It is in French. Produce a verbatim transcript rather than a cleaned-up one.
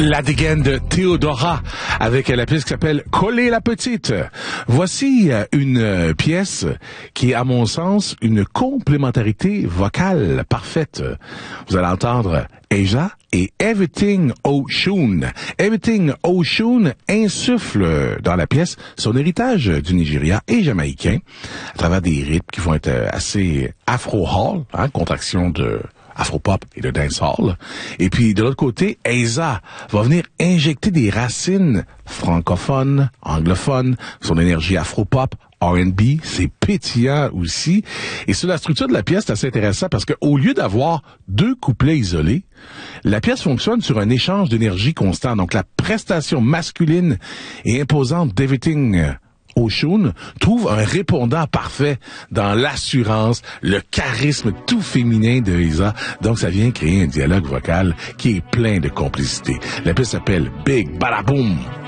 La dégaine de Théodora avec la pièce qui s'appelle Coller la petite. Voici une pièce qui est, à mon sens, une complémentarité vocale parfaite. Vous allez entendre Aja et Everything Oshun. Everything Oshun insuffle dans la pièce son héritage du Nigeria et jamaïcain à travers des rythmes qui vont être assez afro-hall, hein, contraction de afro-pop et de dancehall. Et puis, de l'autre côté, Aza va venir injecter des racines francophones, anglophones, son énergie afro-pop, R and B, c'est pétillant aussi. Et sur la structure de la pièce, c'est assez intéressant parce que au lieu d'avoir deux couplets isolés, la pièce fonctionne sur un échange d'énergie constant. Donc, la prestation masculine et imposante d'Everything Oshun trouve un répondant parfait dans l'assurance, le charisme tout féminin de Aza. Donc, ça vient créer un dialogue vocal qui est plein de complicité. La pièce s'appelle Big Bada Boom.